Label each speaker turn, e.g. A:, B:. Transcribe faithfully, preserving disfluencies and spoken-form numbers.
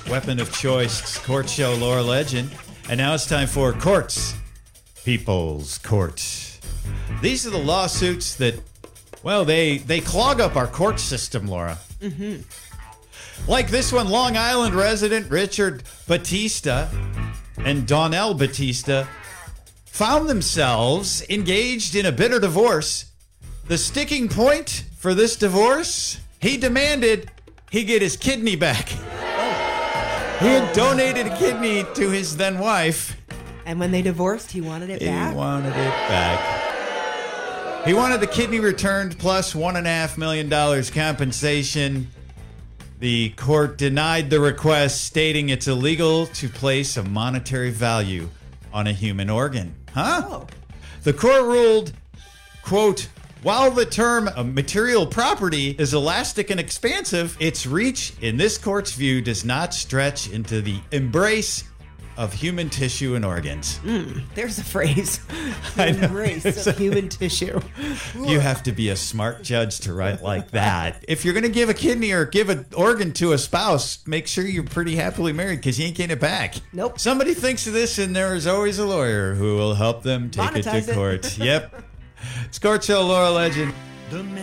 A: weapon of choice. It's Court Show, Laura Legend. And now it's time for Courts, People's Court. These are the lawsuits that, well, they, they clog up our court system, Laura.
B: Mm-hmm.
A: Like this one, Long Island resident Richard Batista and Donnell Batista found themselves engaged in a bitter divorce. The sticking point for this divorce, he demanded he get his kidney back. Oh. He had donated a kidney to his then wife.
B: And when they divorced, he wanted it
A: he
B: back?
A: He wanted it back. He wanted the kidney returned plus one and a half million dollars compensation. The court denied the request, stating it's illegal to place a monetary value on a human organ. Huh?
B: Oh.
A: The court ruled, quote, while the term material property is elastic and expansive, its reach, in this court's view, does not stretch into the embrace of human tissue and organs.
B: Mm, there's a phrase. The embrace of human tissue.
A: You have to be a smart judge to write like that. If you're going to give a kidney or give an organ to a spouse, make sure you're pretty happily married because you ain't getting it back.
B: Nope.
A: Somebody thinks of this and there is always a lawyer who will help them take
B: Monetize
A: it to court. It. Yep. It's Court Show, Laura Legend.